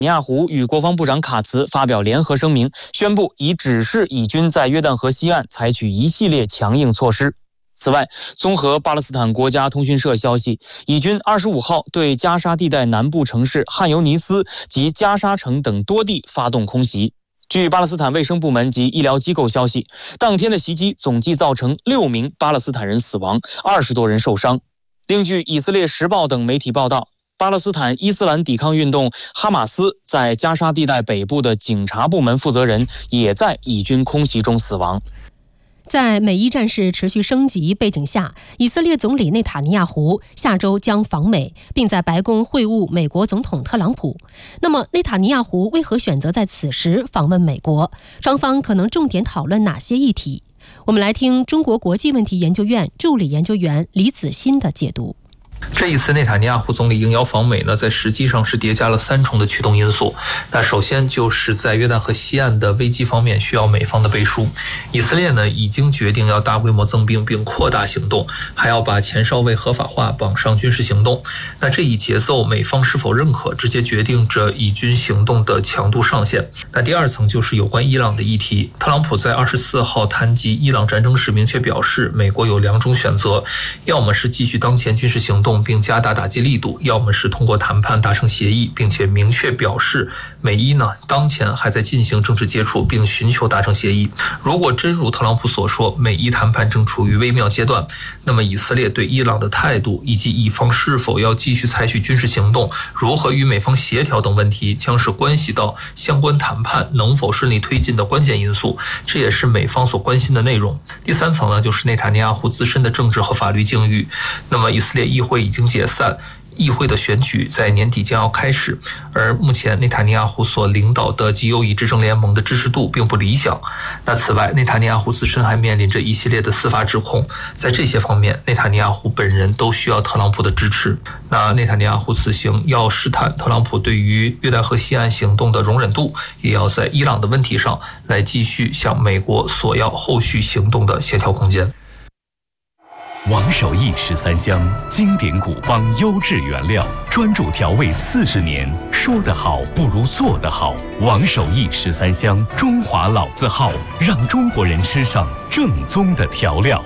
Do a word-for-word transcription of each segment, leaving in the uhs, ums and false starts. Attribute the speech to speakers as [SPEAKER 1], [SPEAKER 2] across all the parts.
[SPEAKER 1] 尼亚胡与国防部长卡茨发表联合声明，宣布已指示以军在约旦河西岸采取一系列强硬措施。此外，综合巴勒斯坦国家通讯社消息，以军二十五号对加沙地带南部城市汉尤尼斯及加沙城等多地发动空袭。据巴勒斯坦卫生部门及医疗机构消息，当天的袭击总计造成六名巴勒斯坦人死亡，二十多人受伤。另据以色列时报等媒体报道，巴勒斯坦伊斯兰抵抗运动哈马斯在加沙地带北部的警察部门负责人也在以军空袭中死亡。
[SPEAKER 2] 在美伊战事持续升级背景下，以色列总理内塔尼亚胡下周将访美，并在白宫会晤美国总统特朗普。那么，内塔尼亚胡为何选择在此时访问美国？双方可能重点讨论哪些议题？我们来听中国国际问题研究院助理研究员李子欣的解读。
[SPEAKER 3] 这一次内塔尼亚胡总理应邀访美呢，在实际上是叠加了三重的驱动因素。那首先就是在约旦河西岸的危机方面需要美方的背书。以色列呢已经决定要大规模增兵并扩大行动，还要把前哨位合法化绑上军事行动。那这一节奏美方是否认可，直接决定着以军行动的强度上限。那第二层就是有关伊朗的议题。特朗普在二十四号谈及伊朗战争时明确表示，美国有两种选择，要么是继续当前军事行动并加大打击力度，要么是通过谈判达成协议，并且明确表示美伊呢当前还在进行政治接触并寻求达成协议。如果真如特朗普所说，美伊谈判正处于微妙阶段，那么以色列对伊朗的态度以及以方是否要继续采取军事行动，如何与美方协调等问题，将是关系到相关谈判能否顺利推进的关键因素，这也是美方所关心的内容。第三层呢，就是内塔尼亚胡自身的政治和法律境遇。那么以色列议会已经解散，议会的选举在年底将要开始，而目前内塔尼亚胡所领导的极右翼执政联盟的支持度并不理想。那此外，内塔尼亚胡自身还面临着一系列的司法指控，在这些方面，内塔尼亚胡本人都需要特朗普的支持。那内塔尼亚胡此行要试探特朗普对于约旦河西岸行动的容忍度，也要在伊朗的问题上来继续向美国索要后续行动的协调空间。
[SPEAKER 4] 王守义十三香，经典古方优质原料，专注调味四十年，说得好不如做得好。王守义十三香，中华老字号，让中国人吃上正宗的调料。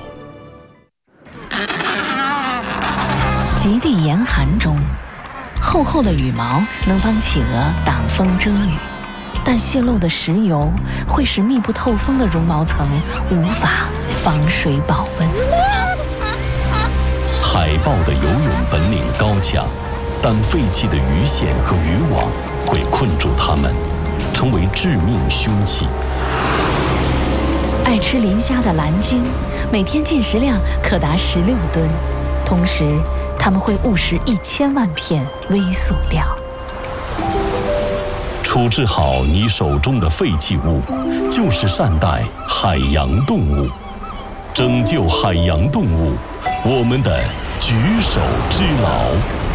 [SPEAKER 5] 极地严寒中，厚厚的羽毛能帮企鹅挡风遮雨，但泄漏的石油会使密不透风的绒毛层无法防水保温。
[SPEAKER 4] 海豹的游泳本领高强，但废弃的鱼线和渔网会困住它们，成为致命凶器。
[SPEAKER 5] 爱吃磷虾的蓝鲸，每天进食量可达十六吨，同时它们会误食一千万片微塑料。
[SPEAKER 4] 处置好你手中的废弃物，就是善待海洋动物，拯救海洋动物，我们的举手之劳。